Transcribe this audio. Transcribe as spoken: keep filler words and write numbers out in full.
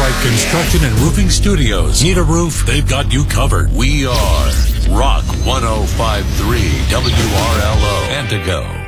Cartwright Construction and Roofing Studios. Need a roof? They've got you covered. We are Rock one oh five point three W R L O Antigo.